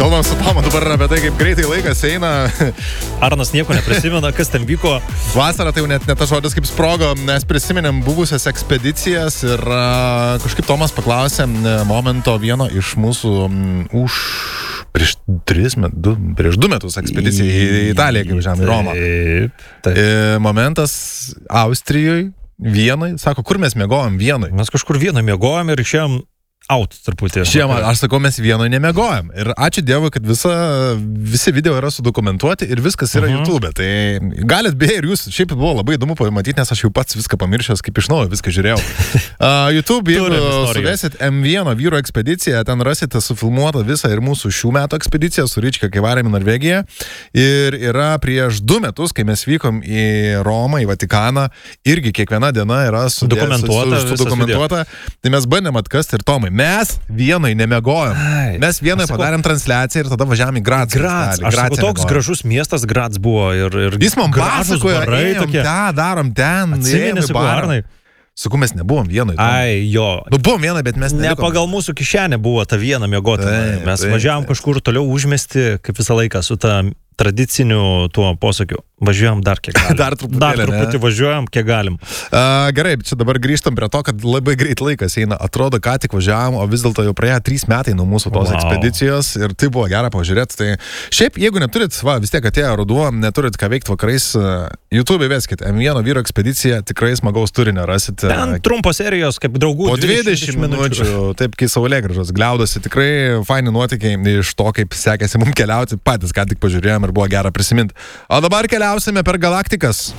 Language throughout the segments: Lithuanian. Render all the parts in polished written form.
Kalbam su Tomu dabar apie tai, kaip greitai laikas eina. Arnas nieko neprisimena, kas ten vyko. Vasarą tai jau net tas žodis kaip sprogo, mes prisiminėm buvusias ekspedicijas ir kažkaip Tomas paklausė momento vieno iš mūsų prieš 2 metus ekspedicija į Italiją, kaip žemė, į Romą. Taip. Momentas Austrijoje, Vienoj. Sako, kur mes miegojom Vienoj? Mes kažkur Vienoj miegojom ir išėjom out truputį. Žiemą, aš sakau, mes Vienoj nemiegojom. Ir ačiū Dievui, kad visi video yra sudokumentuoti ir viskas yra YouTube. Tai galit beje ir jūs, šiaip buvo labai įdomu pamatyti, nes aš jau pats viską pamiršęs, kaip iš naujo viską žiūrėjau. YouTube, jeigu suvesit M1 vyro ekspediciją, ten rasite sufilmuotą visą ir mūsų šių metų ekspediciją su Rička, kai varėm į Norvegiją. Ir yra prieš 2 metus, kai mes vykom į Romą, į Vatikaną, irgi kiekviena diena yra sudokumentuota. Tai mes bandėm atkasti ir Tomai. Mes Vienoj nemiegojom. Mes Vienoj padarėm transliaciją ir tada važiavam į Graz. Aš sakau, toks gražus miestas Graz buvo ir jis man pasakojo, darom ten. Atsimeni, sakau, Arnai. Sakau, mes nebuvom Vienoj. Buvom Vienoj, bet mes ne pagal mūsų kišenę buvo ta viena miegoti. Mes važiavam kažkur toliau užmesti, kaip visą laiką, su ta tradiciniu tuo posakiu. Važiuojam dar kiek galim. Dar truputį važiuojam, kiek galim. Gerai, čia dabar grįžtam prie to, kad labai greit laikas eina. Atrodo, ką tik važiavam, o vis dėlto jau praėjo 3 metai nuo mūsų tos ekspedicijos ir tai buvo gera pažiūrėti. Tai šiaip, jeigu neturit, vis tiek atėjo ruduo, neturit ką veikti vakarais, YouTube įveskit M1 vyro ekspedicija, tikrai smagaus turinio rasite. Ten trumpos serijos, kaip draugų. Po 20 minučių, taip kai saulėgrąžos gliaudosi, tikrai faini nuotykiai iš to, kaip sekėsi mums keliauti, patys ką tik pažiūrėjom ir buvo gera prisiminti. O dabar keliausime per galaktikas.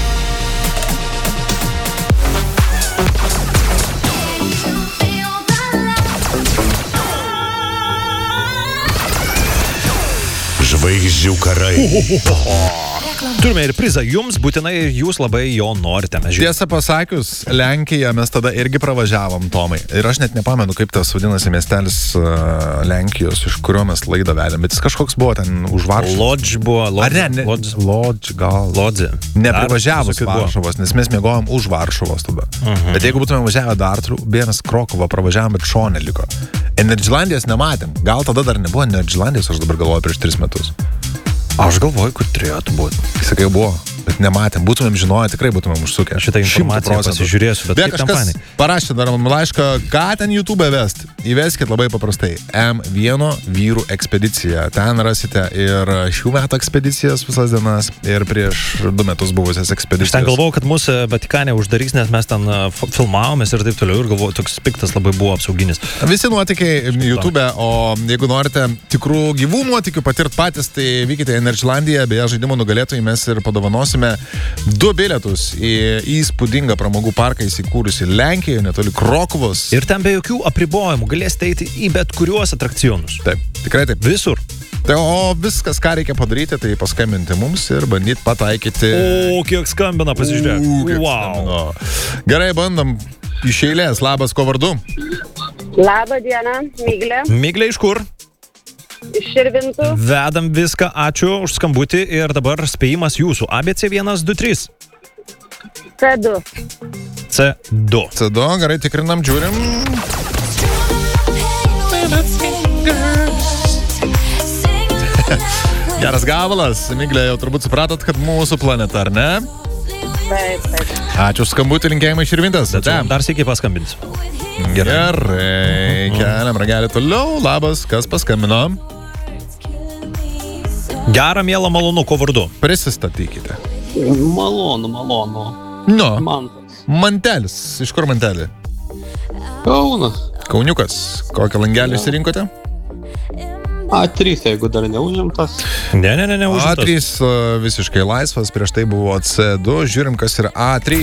Žvaigždžių karai. Turime ir prizą jums, būtinai jūs labai jo norite. Tiesą pasakius, Lenkiją mes tada irgi pravažiavom, Tomai. Ir aš net nepamenu, kaip tas vadinasi miestelis Lenkijos, iš kurio mes laidą vedėm. Bet jis kažkoks buvo ten už Varšuvos. Lodž buvo. Lodž gal. Lodzė. Neprivažiavus Varšuvos, nes mes miegojom už Varšuvos tada. Bet jeigu būtume važiavę dar vienas Krokuvą, pravažiavom, bet šone liko. Energylandijos nematėm. Gal tada dar nebuvo Energylandijos, aš dabar galvoju prieš 3 metus. Aš galvoju, kur turėtų būti. Sakai, buvo, bet nematėm. Būtumėm žinoję, tikrai būtumėm užsukę. Šitą informaciją pasižiūrėsiu, bet kažkas parašė dar man laišką, ką ten YouTube vest. Įveskit labai paprastai. M1 vyrų ekspedicija. Ten rasite ir šių metų ekspedicijas visas dienas ir prieš 2 metus buvusias ekspedicijas. Aš ten galvojau, kad mūsų Vatikane uždarys, nes mes ten filmavomės ir taip toliau ir galvojau, toks piktas labai buvo apsauginis. Visi nuotykiai YouTube, o jeigu norite tikrų gyvų nuotykių patirti patys, tai vykite į Energylandiją, beje žaidimo nugalėtojai mes ir padovanosime 2 bilietus į įspūdingą pramogų parką įsikūrusi Lenkijoje, netoli Krokuvos. Ir ten be jokių apribojimų galėsite eiti į bet kuriuos atrakcionus. Taip, tikrai taip. Visur. Tai, o viskas, ką reikia padaryti, tai paskambinti mums ir bandyti pataikyti. O, kiek skambina, pasižiūrėk. Wow. Gerai, bandom iš eilės. Labas, ko vardu? Labą dieną, Miglė. Miglė iš kur? Iš Širvintų. Vedam viską, ačiū už skambutį ir dabar spėjimas jūsų. ABC 1, 2, 3. C2. C2. C2, gerai, tikrinam, žiūrim. Geras gabalas. Miglė, jau turbūt supratot, kad mūsų planeta, ar ne? Taip. Ačiū už skambutį, linkėjimai Širvintas. Dar sėkiai paskambins. Gerai, keliam ragelį toliau. Labas, kas paskambino? Gerą, mielą, malonu, ko vardu? Prisistatykite. Malonu. Nu, Mantas. Mantelis. Iš kur Mantelį? Kaunas. Kauniukas. Kokį langelį išsirinkote? A3, jeigu dar neužimtas. Ne, užimtas. A3 visiškai laisvas, prieš tai buvo C2. Žiūrim, kas yra A3.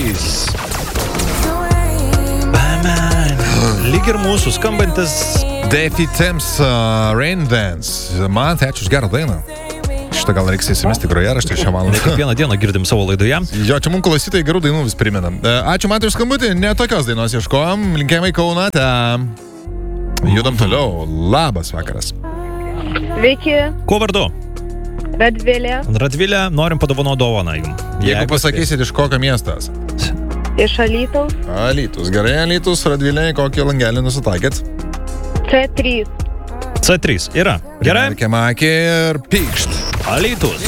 Lyg ir mūsų skambantis Daffy Thames Rain Dance. Man tai ačiū už gerą dainą. Šitą gal reiks įsimesti grojaraštį šią valandą. Kiekvieną dieną girdim savo laidoje. Jo, čia mums klausytojai gerų dainų vis primena. Ačiū Matui už skambutį, ne tokios dainos ieškojom. Linkėjimai Kaunate. Judam toliau. Labas vakaras. Sveiki. Ko vardu? Radvilė. Radvilė, norim padovanoti dovaną jums. Jeigu pasakysit, iš kokio miestas? Iš Alytaus. Alytus. Gerai, Alytus, Radvilė, kokį langelį nusitaikėt? C3. C3 yra. Gerai. Kiamakė ir pykšt. Alytus.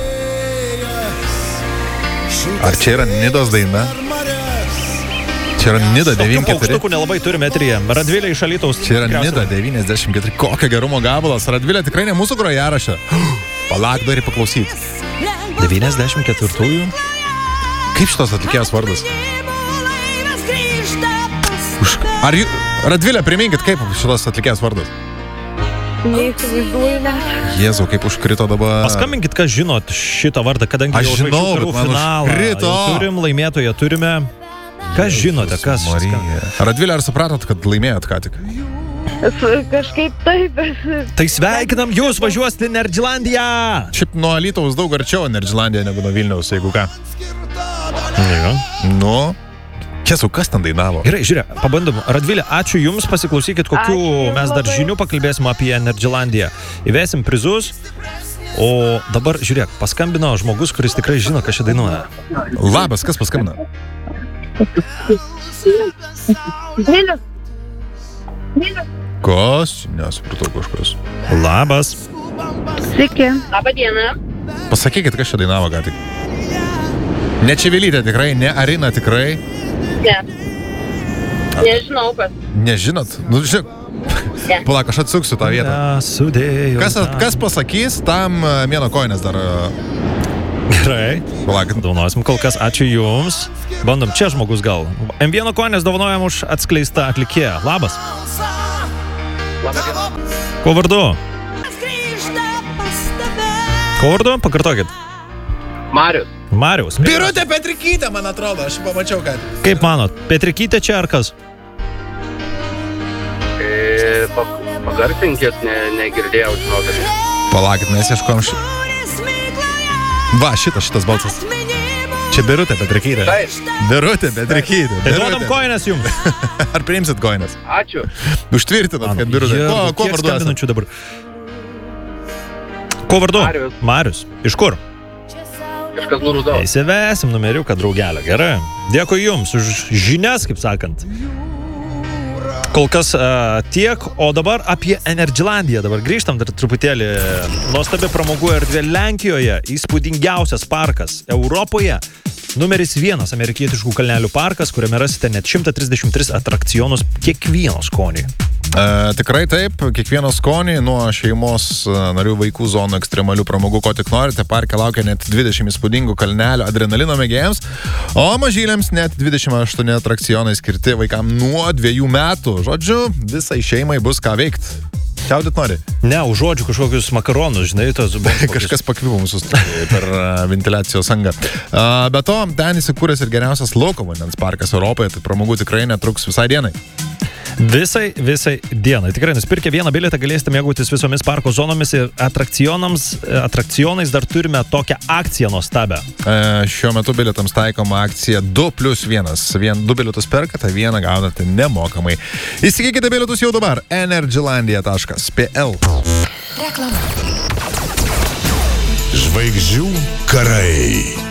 Ar čia yra Nidos daina? Čia yra Nida 94. Paukštukų nelabai turime eteryje. Radvilė iš Alytaus. Čia yra Nida 94. Kokio gerumo gabalas. Radvilė tikrai ne mūsų grojarašė. Palauk, dar paklausyti. 94-ųjų. Kaip šitos atlikėjos vardas? Ar Radvilė, priminkit, kaip šitos atlikėjos vardas? Neįsivaizduoju net. Jėzau, kaip užkrito dabar. Paskambinkit, kas žinot šitą vardą, kadangi Aš jau žinau, žvaigždžių bet man finalą. užkrito. Jau turim laimėtoją, turime. Kas žinote, kas? Radvilė, ar supratot, kad laimėjot ką tik? Kažkaip taip, bet... Tai sveikinam, jūs važiuosite į Nerdžilandiją. Šiaip nuo Alytaus daug arčiau Nerdžilandija negu nuo Vilniaus, jeigu ką. Nu, Kiesau, kas ten dainavo? Gerai, žiūrėk, pabandom. Radvilė, ačiū Jums, pasiklausykit, kokių mes dar žinių pakalbėsim apie Nerdžilandiją. Įvesim prizus, o dabar, žiūrėk, paskambino žmogus, kuris tikrai žino, kas čia dainuoja. Labas, kas paskambino? Vilius. Kas? Nesupratau kažkas. Labas. Sveiki. Labą dieną. Pasakykit, kas čia dainavo ką tik. Ne Čivelytė tikrai, ne Arina tikrai. Ne. Nežinau, kas. Nežinot? Nu, žiūrėk. Ne. Palauk, aš atsuksiu tą vietą. Kas pasakys, tam mėno koinės dar... Gerai. Palauk. Dovanosim kol kas, ačiū Jums. Bandom, čia žmogus gal. M1 koinės dovanojam už atskleistą atlikėją. Labas. Ko vardu? Ko vardu? Pakartokit. Marius. Birutė Petrikytė, man atrodo, aš pamačiau, kad... Kaip manot, Petrikytė čia ar kas? Pagarsinkės, negirdėjau, žinokit. Palaukit, mes ieškom Va, šitas balsas. Čia Birutė Petrikytė. Birutė Petrikytė. Tai duodam koinės Jums. Ar priimsit koinės? Ačiū. Užtvirtinat, kad Birutė. Ko vardu esat? Dabar? Ko vardu? Marius. Iš kur? Kažkas nurūdau. Įsivesim numeriuką, draugelę. Gerai. Dėkui Jums už žinias, kaip sakant. Kol kas tiek, o dabar apie Nerdžilandiją. Dabar grįžtam dar truputėlį. Nuostabi pramogų erdvė Lenkijoje, įspūdingiausias parkas Europoje. Numeris 1 amerikietiškų kalnelių parkas, kuriame rasite net 133 atrakcionus kiekvieno skoniui. Tikrai taip, kiekvieno skonį, nuo šeimos narių vaikų zonų ekstremalių pramogų, ko tik norite. Parke laukia net 20 įspūdingų kalnelių adrenalino mėgėjams, o mažyliams net 28 atrakcionai skirti vaikam nuo 2 metų. Žodžiu, visai šeimai bus ką veikti. Čiaudit nori? Ne, užuodžiu kažkokius makaronus, žinai, tos... Kažkas pakvipo mūsų per ventiliacijos angą. Be to, ten įsikūręs ir geriausias lauko vandens parkas Europoje, tai pramogų tikrai netruks visai dienai. Visai dienai. Tikrai nusipirkę vieną bilietą galėsite mėgautis visomis parko zonomis ir atrakcionais dar turime tokią akciją nuostabę. Šiuo metu bilietams taikoma akcija 2+1. 2 bilietus perkate, vieną gaunate nemokamai. Įsigykite bilietus jau dabar. energylandia.pl. Žvaigždžių karai.